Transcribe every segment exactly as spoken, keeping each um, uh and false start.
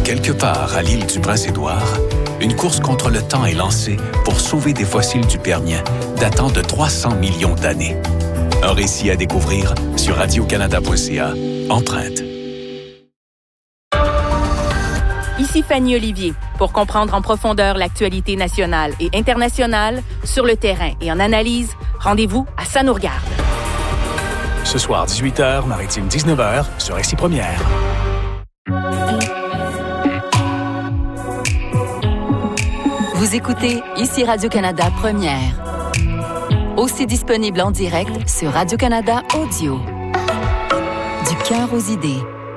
Quelque part à l'île du Prince-Édouard, une course contre le temps est lancée pour sauver des fossiles du Permien datant de trois cents millions d'années. Un récit à découvrir sur radio canada point c a. Empreinte. Ici Fanny Olivier. Pour comprendre en profondeur l'actualité nationale et internationale, sur le terrain et en analyse, rendez-vous à Ça nous regarde. Ce soir, dix-huit heures, Maritime dix-neuf heures, sur Ici Première. Vous écoutez Ici Radio-Canada Première. Aussi disponible en direct sur Radio-Canada Audio. Du cœur aux idées.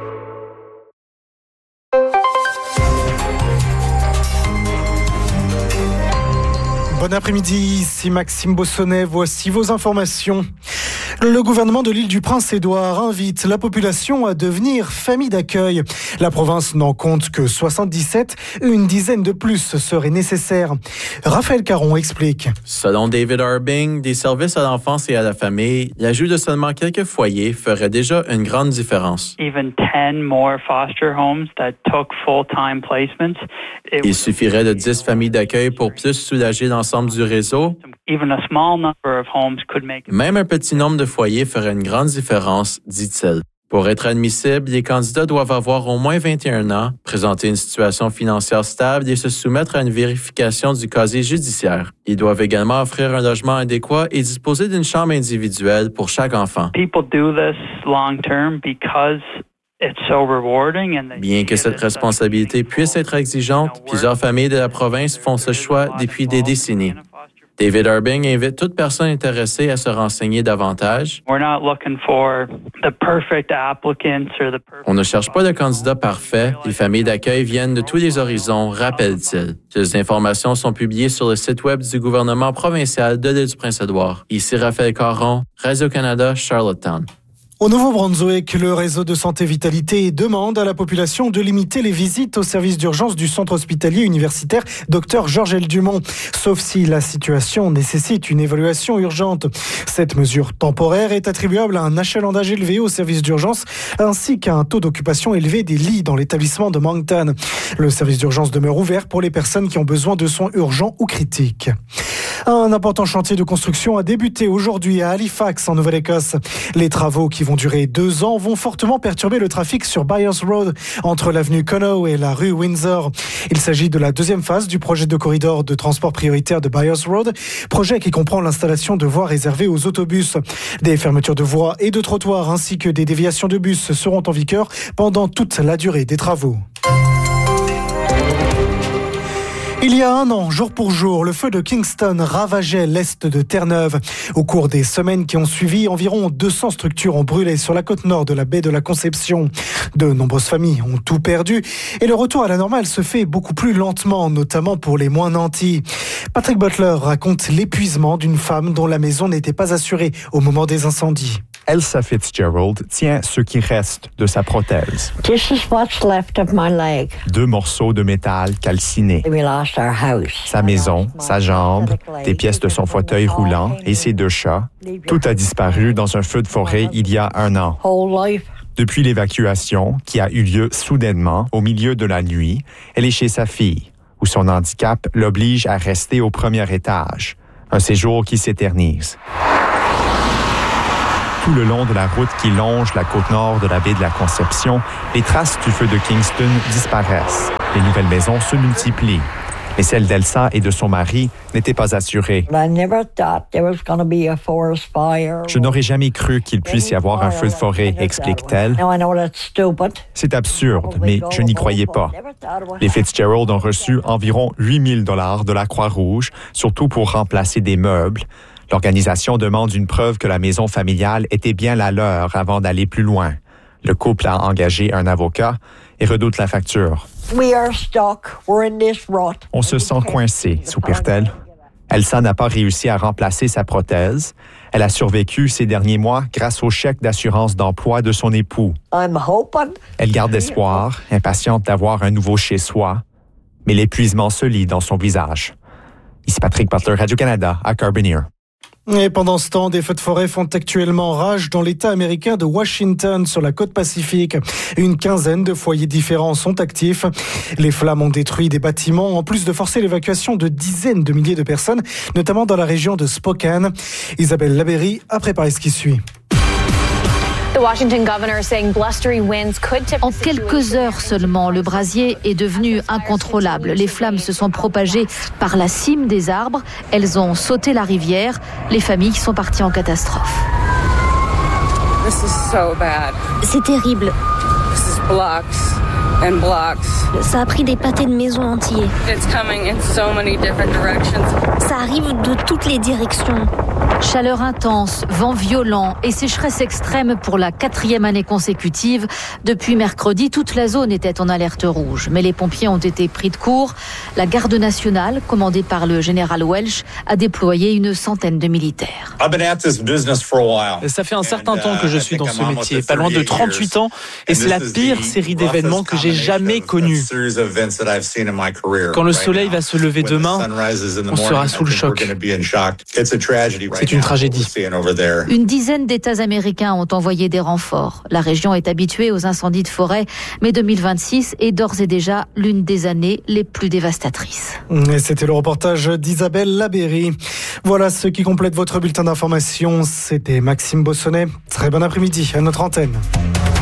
Bon après-midi, ici Maxime Bossonnet, voici vos informations. Le gouvernement de l'île du Prince-Édouard invite la population à devenir famille d'accueil. La province n'en compte que soixante-dix-sept, une dizaine de plus serait nécessaire. Raphaël Caron explique. Selon David Urbing, des services à l'enfance et à la famille, l'ajout de seulement quelques foyers ferait déjà une grande différence. Even ten more foster homes that took full-time placements. Il suffirait de dix familles d'accueil pour plus soulager l'ensemble du réseau. Même un petit nombre de foyers ferait une grande différence, dit-il. Pour être admissible, les candidats doivent avoir au moins vingt et un ans, présenter une situation financière stable et se soumettre à une vérification du casier judiciaire. Ils doivent également offrir un logement adéquat et disposer d'une chambre individuelle pour chaque enfant. Bien que cette responsabilité puisse être exigeante, plusieurs familles de la province font ce choix depuis des décennies. David Urbing invite toute personne intéressée à se renseigner davantage. On ne cherche pas de candidat parfait. Les familles d'accueil viennent de tous les horizons, rappelle-t-il. Les informations sont publiées sur le site web du gouvernement provincial de l'île du Prince-Édouard. Ici Raphaël Caron, Radio-Canada, Charlottetown. Au Nouveau-Brunswick, le réseau de santé Vitalité demande à la population de limiter les visites au service d'urgence du centre hospitalier universitaire Dr Georges-L. Dumont, sauf si la situation nécessite une évaluation urgente. Cette mesure temporaire est attribuable à un achalandage élevé au service d'urgence ainsi qu'à un taux d'occupation élevé des lits dans l'établissement de Moncton. Le service d'urgence demeure ouvert pour les personnes qui ont besoin de soins urgents ou critiques. Un important chantier de construction a débuté aujourd'hui à Halifax, en Nouvelle-Écosse. Les travaux qui vont durer deux ans vont fortement perturber le trafic sur Byers Road, entre l'avenue Conneau et la rue Windsor. Il s'agit de la deuxième phase du projet de corridor de transport prioritaire de Byers Road, projet qui comprend l'installation de voies réservées aux autobus. Des fermetures de voies et de trottoirs ainsi que des déviations de bus seront en vigueur pendant toute la durée des travaux. Il y a un an, jour pour jour, le feu de Kingston ravageait l'est de Terre-Neuve. Au cours des semaines qui ont suivi, environ deux cents structures ont brûlé sur la côte nord de la baie de la Conception. De nombreuses familles ont tout perdu et le retour à la normale se fait beaucoup plus lentement, notamment pour les moins nantis. Patrick Butler raconte l'épuisement d'une femme dont la maison n'était pas assurée au moment des incendies. Elsa Fitzgerald tient ce qui reste de sa prothèse. This is what's left of my leg. Deux morceaux de métal calcinés. We lost our house. Sa maison, sa jambe, des pièces de son fauteuil roulant et ses deux chats. Tout a disparu dans un feu de forêt il y a un an. Depuis l'évacuation, qui a eu lieu soudainement au milieu de la nuit, elle est chez sa fille, où son handicap l'oblige à rester au premier étage. Un séjour qui s'éternise. Tout le long de la route qui longe la côte nord de la baie de la Conception, les traces du feu de Kingston disparaissent. Les nouvelles maisons se multiplient. Mais celle d'Elsa et de son mari n'étaient pas assurées. Je n'aurais jamais cru qu'il puisse y avoir un feu de forêt, explique-t-elle. C'est absurde, mais je n'y croyais pas. Les Fitzgerald ont reçu environ huit mille dollars de la Croix-Rouge, surtout pour remplacer des meubles. L'organisation demande une preuve que la maison familiale était bien la leur avant d'aller plus loin. Le couple a engagé un avocat et redoute la facture. On se sent coincé, soupire-t-elle. Elsa n'a pas réussi à remplacer sa prothèse. Elle a survécu ces derniers mois grâce au chèque d'assurance d'emploi de son époux. Elle garde espoir, impatiente d'avoir un nouveau chez-soi, mais l'épuisement se lit dans son visage. Ici Patrick Butler, Radio-Canada, à Carbonear. Et pendant ce temps, des feux de forêt font actuellement rage dans l'État américain de Washington, sur la côte Pacifique. Une quinzaine de foyers différents sont actifs. Les flammes ont détruit des bâtiments, en plus de forcer l'évacuation de dizaines de milliers de personnes, notamment dans la région de Spokane. Isabelle Labéry a préparé ce qui suit. En quelques heures seulement, le brasier est devenu incontrôlable. Les flammes se sont propagées par la cime des arbres. Elles ont sauté la rivière. Les familles sont parties en catastrophe. C'est terrible. Ça a pris des pâtés de maisons entiers. Ça arrive de toutes les directions. Chaleur intense, vent violent et sécheresse extrême pour la quatrième année consécutive. Depuis mercredi, toute la zone était en alerte rouge. Mais les pompiers ont été pris de court. La garde nationale, commandée par le général Welch, a déployé une centaine de militaires. Ça fait un certain temps que je suis dans ce métier, pas loin de trente-huit ans, et c'est la pire série d'événements que j'ai jamais connue. Quand le soleil va se lever demain, on sera sous le choc. C'est une tragédie. Une dizaine d'États américains ont envoyé des renforts. La région est habituée aux incendies de forêt, mais deux mille vingt-six est d'ores et déjà l'une des années les plus dévastatrices. Et c'était le reportage d'Isabelle Labéry. Voilà ce qui complète votre bulletin d'information. C'était Maxime Bossonnet. Très bon après-midi à notre antenne.